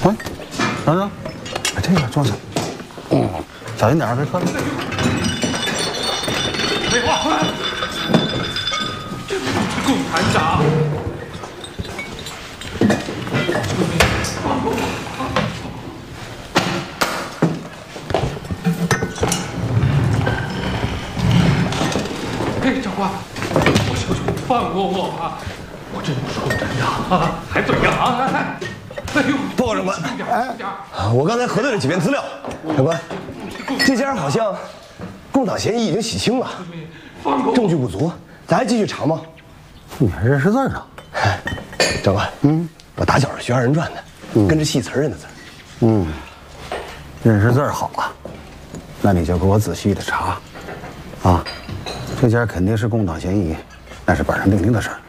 哎，等等，把这个装上。小心点，别磕了。 废话，这不是共产党。哎，长官，我求求你放过我吧，我真不是共产党啊，还怎么样啊？哎呦， 报告长官，我刚才核对了几遍资料，长官，这家好像共党嫌疑已经洗清了，证据不足，咱还继续查吗？ 你还认识字呢？ 长官，我打小是学二人转的，跟着戏词认的字。 认识字好啊，那你就给我仔细的查，啊，这家肯定是共党嫌疑，那是板上钉钉的事儿。